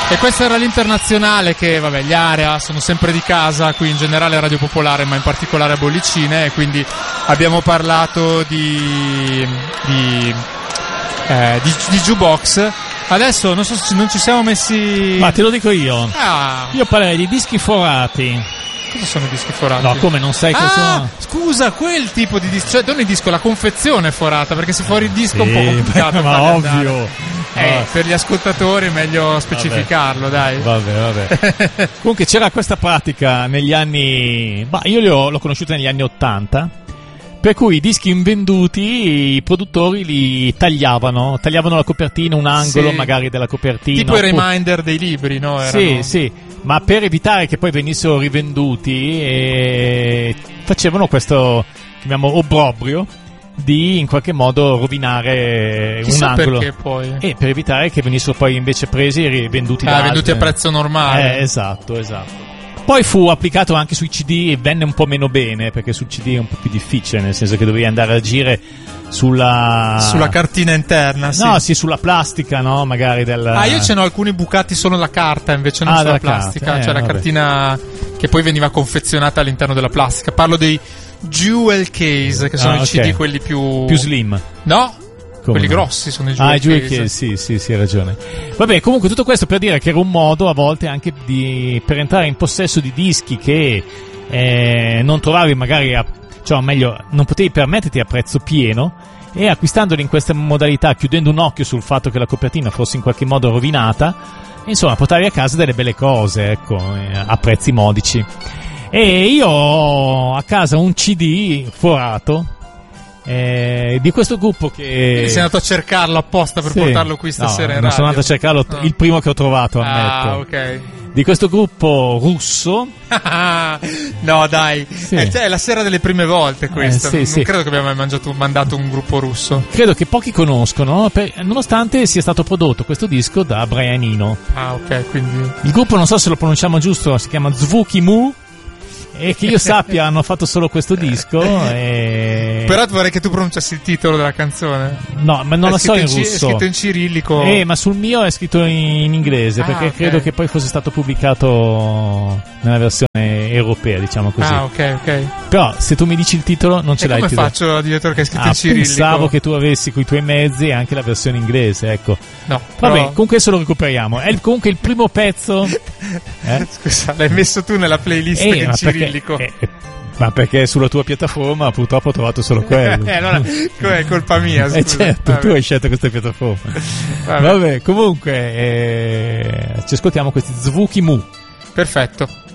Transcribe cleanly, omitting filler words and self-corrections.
E questa era l'Internazionale, che vabbè, gli Area sono sempre di casa qui in generale a Radio Popolare, ma in particolare a Bollicine, e quindi abbiamo parlato di jukebox. Adesso non so se non ci siamo messi. Ma te lo dico io. Ah. Io parlerei di dischi forati. Cosa sono i dischi forati? No, come non sai cosa sono? Scusa, quel tipo di disco, cioè non il disco, la confezione forata, perché se fuori il disco è un po' complicato. Ma ovvio. Per gli ascoltatori è meglio specificarlo, dai. Vabbè. Comunque c'era questa pratica negli anni. Io l'ho conosciuta negli anni 80. Per cui i dischi invenduti, i produttori li tagliavano la copertina, un angolo magari della copertina. Tipo i reminder dei libri, no? Sì, ma per evitare che poi venissero rivenduti facevano questo, chiamiamo, obbrobrio di in qualche modo rovinare un angolo. Perché poi? Per evitare che venissero poi invece presi e rivenduti venduti a prezzo normale. Esatto. Poi fu applicato anche sui CD e venne un po' meno bene, perché sul CD è un po' più difficile, nel senso che dovevi andare a agire sulla cartina interna, sì. No, sì, sulla plastica, no, magari io ce n'ho alcuni bucati solo la carta, invece non sulla plastica, cioè la cartina che poi veniva confezionata all'interno della plastica. Parlo dei jewel case, che sono i CD quelli più slim. No? Quelli grossi sono i jewel case. Sì, hai ragione. Vabbè, comunque tutto questo per dire che era un modo a volte anche per entrare in possesso di dischi che non trovavi magari non potevi permetterti a prezzo pieno, e acquistandoli in questa modalità, chiudendo un occhio sul fatto che la copertina fosse in qualche modo rovinata, insomma portavi a casa delle belle cose, ecco, a prezzi modici. E io ho a casa un CD forato di questo gruppo che sei andato a cercarlo apposta per portarlo qui stasera in radio. Non sono andato a cercarlo, il primo che ho trovato, ammetto. Ok. Di questo gruppo russo. No, dai, è la sera delle prime volte questo. Non credo che abbiamo mai mandato un gruppo russo. Credo che pochi conoscono, nonostante sia stato prodotto questo disco da Brian Eno. Ok, quindi il gruppo, non so se lo pronunciamo giusto, si chiama Zvooky Moo. E che io sappia hanno fatto solo questo disco. Però vorrei che tu pronunciassi il titolo della canzone. No, ma non lo so in russo. È scritto in cirillico. Ma sul mio è scritto in inglese, perché credo che poi fosse stato pubblicato nella versione europea, diciamo così. Ok. Però se tu mi dici il titolo non ce l'hai. Come faccio a direttore che è scritto in cirillico? Pensavo che tu avessi coi tuoi mezzi anche la versione inglese, ecco. No. Vabbè, comunque adesso lo recuperiamo. È comunque il primo pezzo. Scusa, l'hai messo tu nella playlist in cirillico. Ma perché sulla tua piattaforma purtroppo ho trovato solo quello. Allora è colpa mia, scusa. Certo, tu hai scelto questa piattaforma. Vabbè, comunque ci ascoltiamo questi Zvooky Moo. Perfetto.